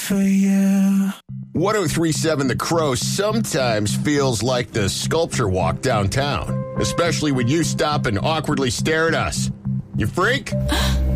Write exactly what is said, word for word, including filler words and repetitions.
for you. one oh three point seven The Crow sometimes feels like the sculpture walk downtown, especially when you stop and awkwardly stare at us. You freak?